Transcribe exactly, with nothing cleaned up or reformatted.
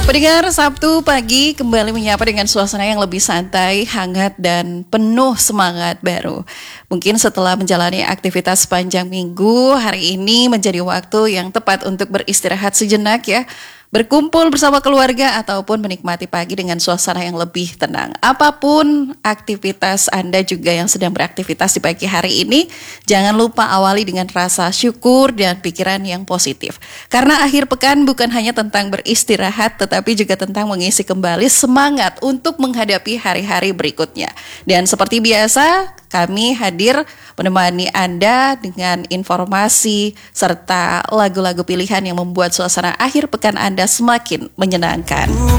Pendengar, Sabtu pagi kembali menyapa dengan suasana yang lebih santai, hangat, dan penuh semangat baru. Mungkin setelah menjalani aktivitas sepanjang minggu, hari ini menjadi waktu yang tepat untuk beristirahat sejenak ya. Berkumpul bersama keluarga ataupun menikmati pagi dengan suasana yang lebih tenang. Apapun aktivitas Anda juga yang sedang beraktivitas di pagi hari ini, jangan lupa awali dengan rasa syukur dan pikiran yang positif. Karena akhir pekan bukan hanya tentang beristirahat, tetapi juga tentang mengisi kembali semangat untuk menghadapi hari-hari berikutnya. Dan seperti biasa, kami hadir menemani Anda dengan informasi serta lagu-lagu pilihan yang membuat suasana akhir pekan Anda semakin menyenangkan.